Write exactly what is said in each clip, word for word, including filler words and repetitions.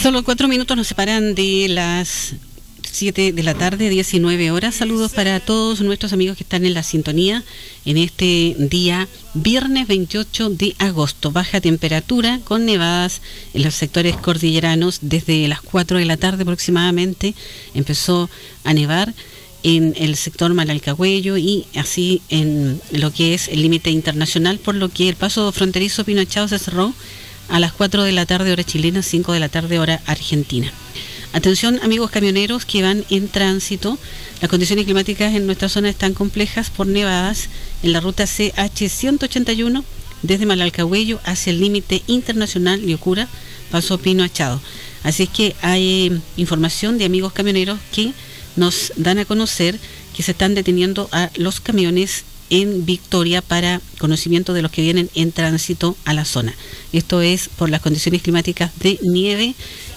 Solo cuatro minutos nos separan de las siete de la tarde, diecinueve horas. Saludos para todos nuestros amigos que están en la sintonía en este día, viernes veintiocho de agosto. Baja temperatura con nevadas en los sectores cordilleranos desde las cuatro de la tarde aproximadamente. Empezó a nevar en el sector Malalcahuello y así en lo que es el límite internacional, por lo que el paso fronterizo Pino Echado se cerró a las cuatro de la tarde hora chilena, cinco de la tarde hora argentina. Atención amigos camioneros que van en tránsito, las condiciones climáticas en nuestra zona están complejas por nevadas en la ruta C H ciento ochenta y uno desde Malalcahuello hacia el límite internacional Liocura, paso Pino Echado. Así es que hay eh, información de amigos camioneros que nos dan a conocer que se están deteniendo a los camiones en Victoria para conocimiento de los que vienen en tránsito a la zona. Esto es por las condiciones climáticas de nieve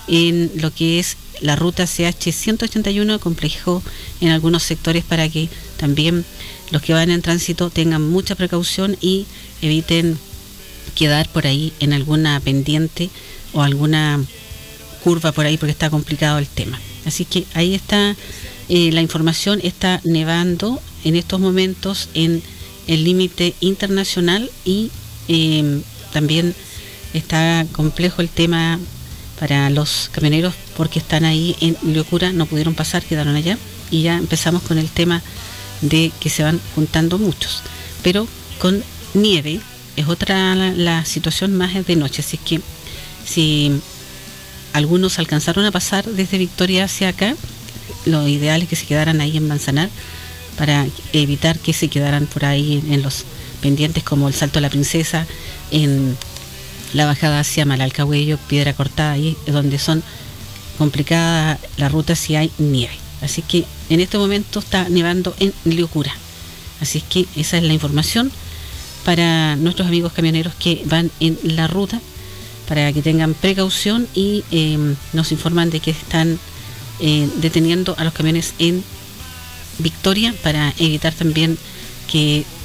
en lo que es la ruta C H ciento ochenta y uno, complejo en algunos sectores, para que también los que van en tránsito tengan mucha precaución y eviten quedar por ahí en alguna pendiente o alguna curva por ahí, porque está complicado el tema. Así que ahí está eh, la información. Está nevando en estos momentos en el límite internacional y eh, también está complejo el tema para los camioneros porque están ahí en Liocura, no pudieron pasar, quedaron allá, y ya empezamos con el tema de que se van juntando muchos, pero con nieve es otra la, la situación más de noche. Así que si algunos alcanzaron a pasar desde Victoria hacia acá, lo ideal es que se quedaran ahí en Manzanar para evitar que se quedaran por ahí en, en los pendientes como el Salto de la Princesa, en la bajada hacia Malalcahuello, Piedra Cortada, ahí donde son complicadas las rutas si hay nieve. Así que en este momento está nevando en Liocura. Así es que esa es la información para nuestros amigos camioneros que van en la ruta, para que tengan precaución, y eh, nos informan de que están eh, deteniendo a los camiones en Victoria para evitar también que